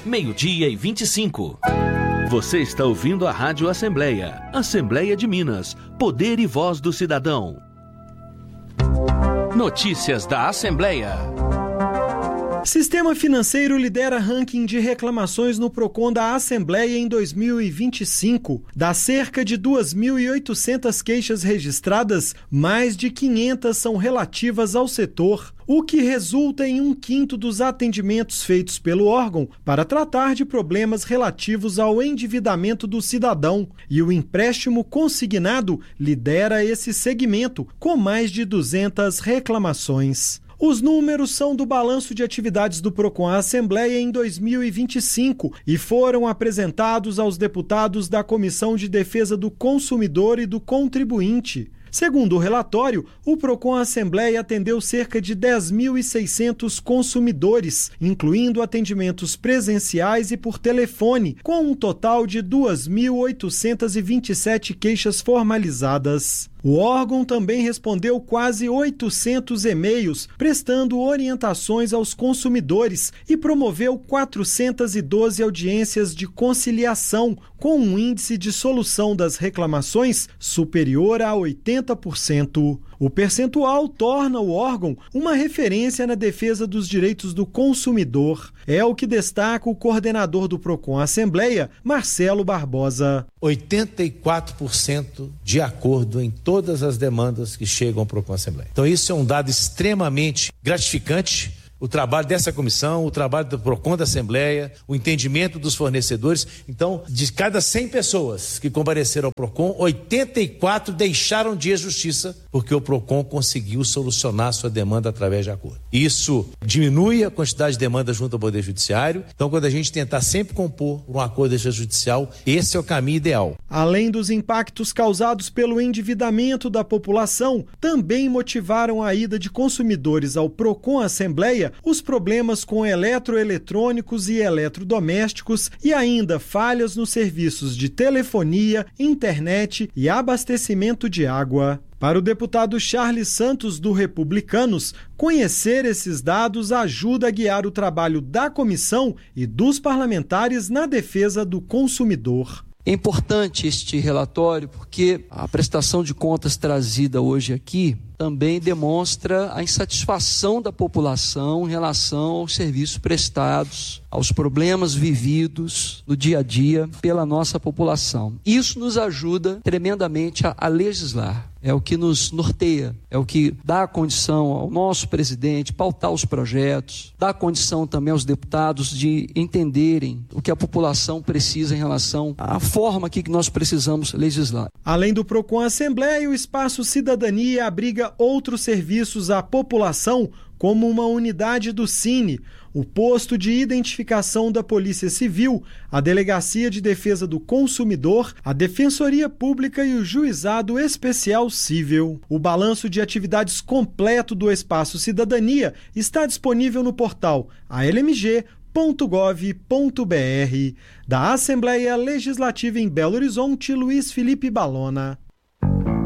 12:25. Você está ouvindo a Rádio Assembleia. Assembleia de Minas. Poder e voz do cidadão. Notícias da Assembleia. Sistema Financeiro lidera ranking de reclamações no Procon da Assembleia em 2025. Das cerca de 2.800 queixas registradas, mais de 500 são relativas ao setor, o que resulta em 1/5 dos atendimentos feitos pelo órgão para tratar de problemas relativos ao endividamento do cidadão. E o empréstimo consignado lidera esse segmento, com mais de 200 reclamações. Os números são do balanço de atividades do Procon Assembleia em 2025 e foram apresentados aos deputados da Comissão de Defesa do Consumidor e do Contribuinte. Segundo o relatório, o Procon Assembleia atendeu cerca de 10.600 consumidores, incluindo atendimentos presenciais e por telefone, com um total de 2.827 queixas formalizadas. O órgão também respondeu quase 800 e-mails, prestando orientações aos consumidores e promoveu 412 audiências de conciliação, com um índice de solução das reclamações superior a 80%. O percentual torna o órgão uma referência na defesa dos direitos do consumidor. É o que destaca o coordenador do Procon Assembleia, Marcelo Barbosa. 84% de acordo em todas as demandas que chegam ao Procon Assembleia. Então isso é um dado extremamente gratificante. O trabalho dessa comissão, o trabalho do Procon da Assembleia, o entendimento dos fornecedores. Então, de cada 100 pessoas que compareceram ao Procon, 84 deixaram de ir à justiça porque o Procon conseguiu solucionar sua demanda através de acordo. Isso diminui a quantidade de demanda junto ao Poder Judiciário. Então, quando a gente tentar sempre compor um acordo extrajudicial, esse é o caminho ideal. Além dos impactos causados pelo endividamento da população, também motivaram a ida de consumidores ao Procon Assembleia os problemas com eletroeletrônicos e eletrodomésticos e ainda falhas nos serviços de telefonia, internet e abastecimento de água. Para o deputado Charles Santos, do Republicanos, conhecer esses dados ajuda a guiar o trabalho da comissão e dos parlamentares na defesa do consumidor. É importante este relatório porque a prestação de contas trazida hoje aqui também demonstra a insatisfação da população em relação aos serviços prestados, aos problemas vividos no dia a dia pela nossa população. Isso nos ajuda tremendamente a legislar. É o que nos norteia, é o que dá condição ao nosso presidente pautar os projetos, dá condição também aos deputados de entenderem o que a população precisa em relação à forma que nós precisamos legislar. Além do Procon Assembleia, o Espaço Cidadania abriga outros serviços à população, como uma unidade do Cine, o posto de identificação da Polícia Civil, a Delegacia de Defesa do Consumidor, a Defensoria Pública e o Juizado Especial Cível. O balanço de atividades completo do Espaço Cidadania está disponível no portal almg.gov.br. Da Assembleia Legislativa em Belo Horizonte, Luiz Felipe Balona.